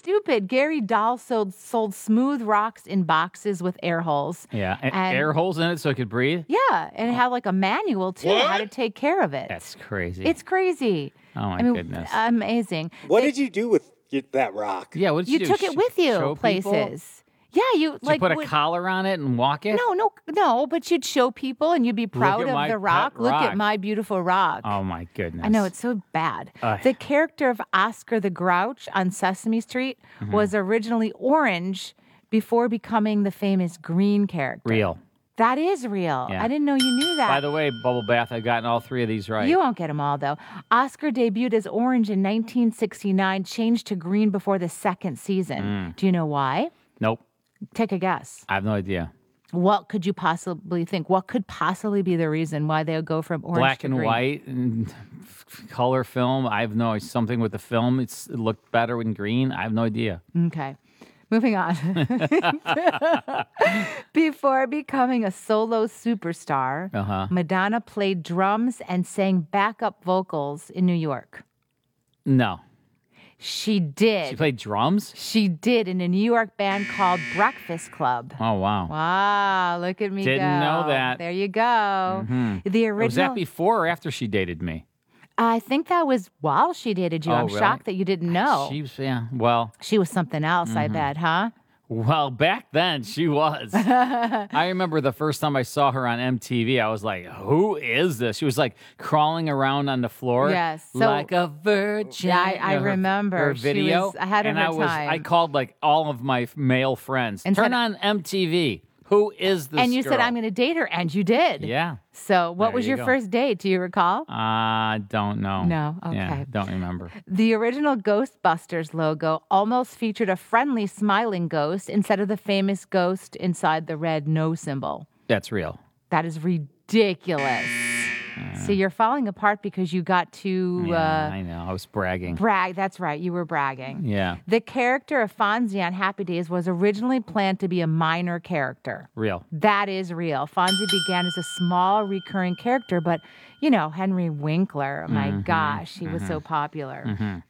stupid. Gary Dahl sold smooth rocks in boxes with air holes. Yeah, and air holes in it so it could breathe? Yeah, and it had like a manual, too, how to take care of it. That's crazy. It's crazy. Oh, my goodness. Amazing. What did you do with that rock? Yeah, what did you do? You took it with you show places. people? Yeah, Did you put a collar on it and walk it? No, but you'd show people and you'd be proud of the rock. Look at my beautiful rock. Oh, my goodness. I know, it's so bad. The character of Oscar the Grouch on Sesame Street was originally orange before becoming the famous green character. Real. That is real. Yeah. I didn't know you knew that. By the way, Bubble Bath, I've gotten all 3 of these right. You won't get them all, though. Oscar debuted as orange in 1969, changed to green before the second season. Do you know why? Nope. Take a guess. I have no idea. What could you possibly think? What could possibly be the reason why they would go from orange Black to and green? white and color film. I have no something with the film. It looked better in green. I have no idea. Okay. Moving on. Before becoming a solo superstar, Madonna played drums and sang backup vocals in New York. No. She did. She played drums? She did in a New York band called Breakfast Club. Oh, wow. Wow, look at me go. Didn't know that. There you go. The original. Was that before or after she dated me? I think that was while she dated you. I'm really? shocked that you didn't know. She was, well. She was something else, I bet, huh? Well, back then she was. I remember the first time I saw her on MTV, I was like, who is this? She was like crawling around on the floor. Yes. So, like a virgin. Yeah, I remember. Her video. She was ahead of her time. I called like all of my male friends. And turn on MTV. Who is this And you girl? said, I'm going to date her, and you did. Yeah. So what There was you your go. first date? Do you recall? I don't know. No? Okay. Yeah, don't remember. The original Ghostbusters logo almost featured a friendly, smiling ghost instead of the famous ghost inside the red no symbol. That's real. That is ridiculous. See, you're falling apart because you got to Yeah, I know. I was bragging. brag. That's right. You were bragging. Yeah, The character of Fonzie on Happy Days was originally planned to be a minor character. real. That is real. Fonzie began as a small recurring character, but, Henry Winkler, my gosh, he was so popular.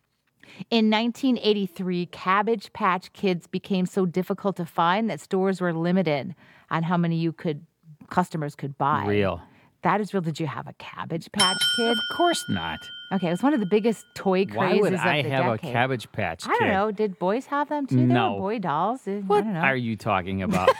In 1983, Cabbage Patch Kids became so difficult to find that stores were limited on how many customers could buy. Real. That is real. Did you have a Cabbage Patch Kid? Of course not. Okay, it was one of the biggest toy crazes Why would I of the have decade. a Cabbage Patch Kid? I don't know. Did boys have them too? They No. were boy dolls. What I don't know. are you talking about?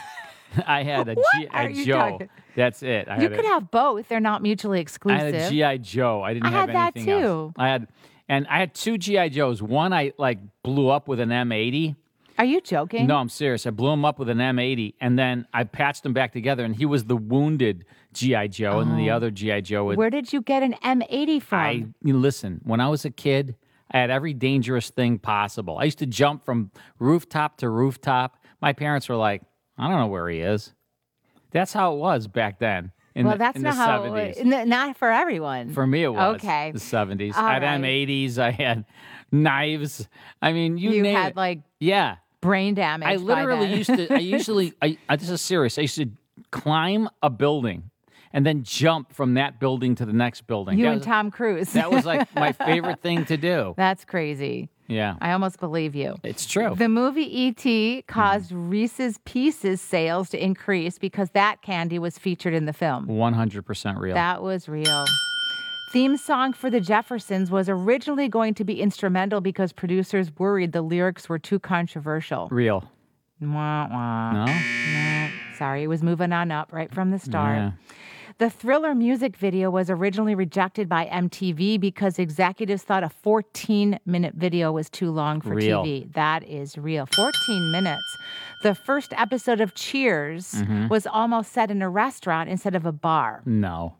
I had a What are G.I. you Joe. talking- That's it. You could have both. They're not mutually I exclusive. had a G.I. Joe. I didn't I have had that anything else. too. I had 2 G.I. Joes. One I blew up with an M80. Are you joking? No, I'm serious. I blew him up with an M80, and then I patched them back together, and he was the wounded G.I. Joe, and then the other G.I. Joe with... Where did you get an M80 from? Listen, when I was a kid, I had every dangerous thing possible. I used to jump from rooftop to rooftop. My parents were like, I don't know where he is. That's how it was back then. That's in not the how. 70s. Not for everyone. For me, it was. Okay. The 70s. All I had right. M80s. I had knives. I mean, you name had it. Yeah. brain damage. I literally by then. used to, this is serious. I used to climb a building and then jump from that building to the next building. You That and was- Tom Cruise. That was like my favorite thing to do. That's crazy. Yeah. I almost believe you. It's true. The movie E.T. caused Reese's Pieces sales to increase because that candy was featured in the film. 100% real. That was real. Theme song for the Jeffersons was originally going to be instrumental because producers worried the lyrics were too controversial. Real. Wah, wah. No? No. Sorry, it was moving on up right from the start. Yeah. The Thriller music video was originally rejected by MTV because executives thought a 14-minute video was too long for Real. TV. That is real. 14 minutes. The first episode of Cheers was almost set in a restaurant instead of a bar. No.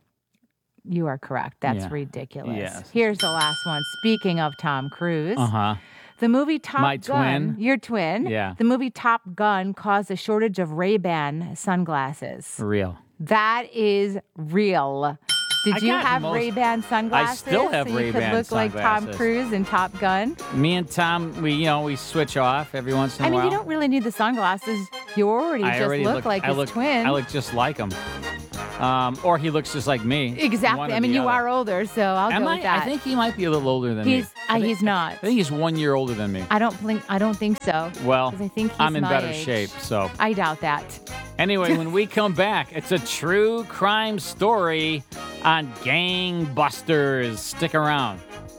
You are correct. That's Yeah. ridiculous. Yes. Here's the last one. Speaking of Tom Cruise. Uh-huh. The movie Top My Gun. twin. Your twin. Yeah. The movie Top Gun caused a shortage of Ray-Ban sunglasses. Real. That is real. Did I you got have most- Ray-Ban sunglasses? still have so you Ray-Ban could look like Tom sunglasses. Cruise in Top Gun? Me and Tom, we switch off every once in a I mean, while. you don't really need the sunglasses. You already just look like his twin. I look just like him. Or he looks just like me. One Exactly. or I mean, the you other. are older, so I'll Am go I? with that. I think he might be a little older than me. He's not. I think he's 1 year older than me. I don't think so. Well, 'Cause I think he's I'm in my better age. shape, so. I doubt that. Anyway, when we come back, it's a true crime story on gangbusters. Stick around.